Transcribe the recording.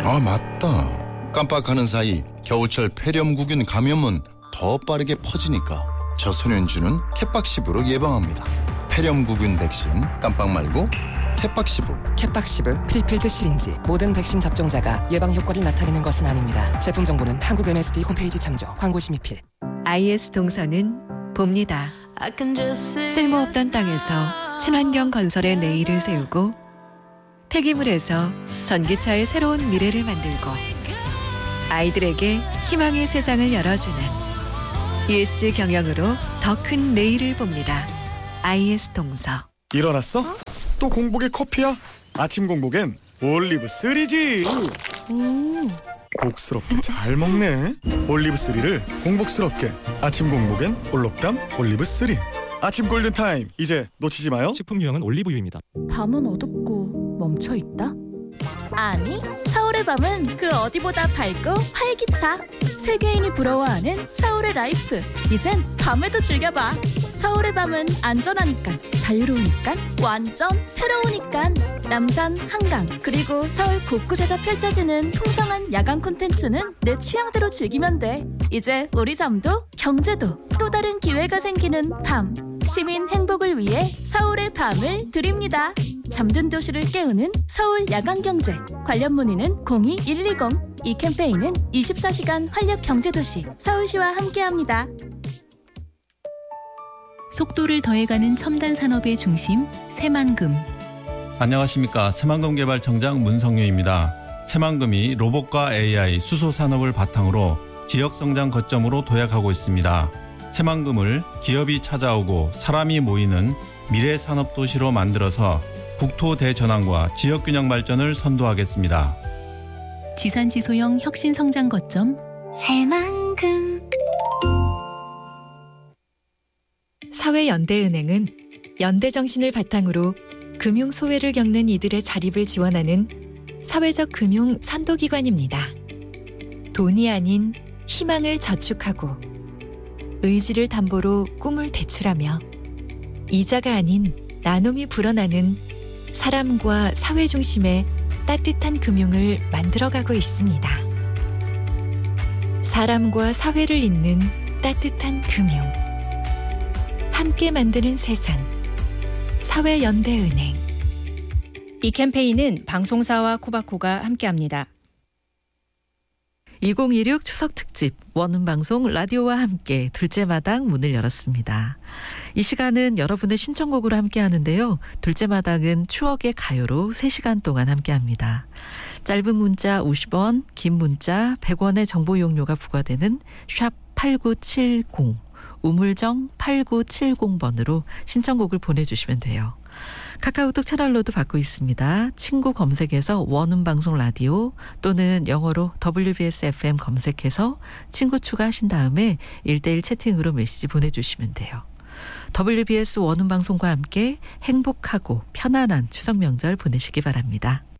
아, 맞다. 깜빡하는 사이 겨울철 폐렴구균 감염은 더 빠르게 퍼지니까 저소년주는 캣박시브로 예방합니다. 폐렴구균 백신 깜빡 말고 캣박시브. 캣박시브 프리필드 시린지. 모든 백신 접종자가 예방 효과를 나타내는 것은 아닙니다. 제품 정보는 한국 MSD 홈페이지 참조. 광고 심의필. IS 동서는 봅니다. 쓸모없던 땅에서 친환경 건설의 내일을 세우고 폐기물에서 전기차의 새로운 미래를 만들고 아이들에게 희망의 세상을 열어주는 ESG 경영으로 더 큰 내일을 봅니다. IS 동서. 일어났어? 또 공복에 커피야? 아침 공복엔 올리브3지. 복스럽게 잘 먹네. 올리브3를 공복스럽게. 아침 공복엔 올록담 올리브3. 아침 골든타임, 이제 놓치지 마요. 식품 유형은 올리브유입니다. 밤은 어둡고 멈춰있다? 아니, 서울의 밤은 그 어디보다 밝고 활기차. 세계인이 부러워하는 서울의 라이프. 이젠 밤에도 즐겨봐. 서울의 밤은 안전하니까, 자유로우니까, 완전 새로우니까. 남산, 한강, 그리고 서울 곳곳에서 펼쳐지는 풍성한 야간 콘텐츠는 내 취향대로 즐기면 돼. 이제 우리 삶도 경제도 또 다른 기회가 생기는 밤. 시민 행복을 위해 서울의 밤을 드립니다. 잠든 도시를 깨우는 서울 야간경제. 관련 문의는 02-120. 이 캠페인은 24시간 활력경제도시 서울시와 함께합니다. 속도를 더해가는 첨단 산업의 중심 새만금. 안녕하십니까. 새만금개발청장 문성유입니다. 새만금이 로봇과 AI, 수소 산업을 바탕으로 지역성장 거점으로 도약하고 있습니다. 새만금을 기업이 찾아오고 사람이 모이는 미래 산업 도시로 만들어서 국토 대전환과 지역균형 발전을 선도하겠습니다. 지산지소형 혁신성장 거점 새만금. 사회연대은행은 연대정신을 바탕으로 금융 소외를 겪는 이들의 자립을 지원하는 사회적 금융 선도기관입니다. 돈이 아닌 희망을 저축하고 의지를 담보로 꿈을 대출하며 이자가 아닌 나눔이 불어나는 사람과 사회 중심의 따뜻한 금융을 만들어가고 있습니다. 사람과 사회를 잇는 따뜻한 금융. 함께 만드는 세상. 사회연대은행. 이 캠페인은 방송사와 코바코가 함께합니다. 2016 추석 특집 원음방송 라디오와 함께 둘째 마당 문을 열었습니다. 이 시간은 여러분의 신청곡으로 함께 하는데요. 둘째 마당은 추억의 가요로 3시간 동안 함께 합니다. 짧은 문자 50원, 긴 문자 100원의 정보 이용료가 부과되는 샵 8970, 우물정 8970번으로 신청곡을 보내주시면 돼요. 카카오톡 채널로도 받고 있습니다. 친구 검색해서 원음방송 라디오 또는 영어로 WBS FM 검색해서 친구 추가하신 다음에 1:1 채팅으로 메시지 보내주시면 돼요. WBS 원음방송과 함께 행복하고 편안한 추석 명절 보내시기 바랍니다.